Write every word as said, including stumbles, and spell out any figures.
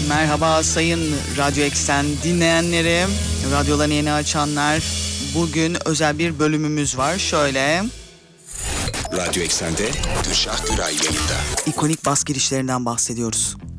Merhaba sayın Radyo Eksen dinleyenleri, radyolarını yeni açanlar. Bugün özel bir bölümümüz var. Şöyle. Radyo Eksen'de Gülşah Güray yayında. İkonik bas girişlerinden bahsediyoruz.